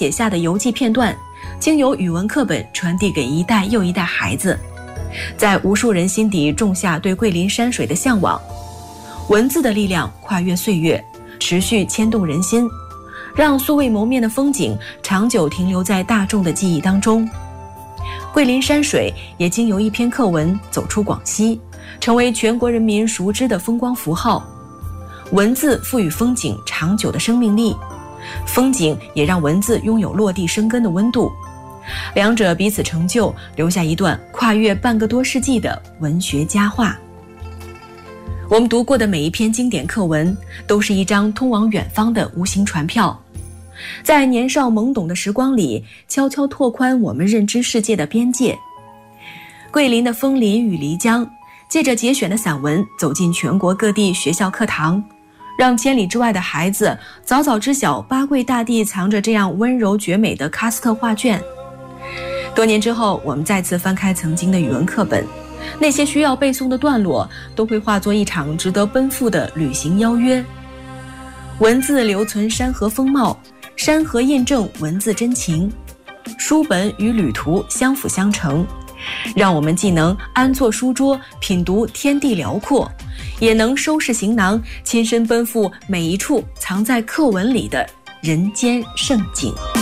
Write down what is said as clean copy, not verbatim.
写下的游记片段，经由语文课本传递给一代又一代孩子，在无数人心底种下对桂林山水的向往。文字的力量跨越岁月，持续牵动人心，让素未谋面的风景长久停留在大众的记忆当中。桂林山水也经由一篇课文走出广西，成为全国人民熟知的风光符号。文字赋予风景长久的生命力，风景也让文字拥有落地生根的温度，两者彼此成就，留下一段跨越半个多世纪的文学佳话。我们读过的每一篇经典课文，都是一张通往远方的无形船票，在年少懵懂的时光里，悄悄拓宽我们认知世界的边界。桂林的枫林与漓江，借着节选的散文走进全国各地学校课堂，让千里之外的孩子早早知晓八桂大地藏着这样温柔绝美的喀斯特画卷。多年之后，我们再次翻开曾经的语文课本，那些需要背诵的段落都会化作一场值得奔赴的旅行邀约。文字留存山河风貌，山河印证文字真情，书本与旅途相辅相成，让我们既能安坐书桌品读天地辽阔，也能收拾行囊亲身奔赴每一处藏在课文里的人间盛景。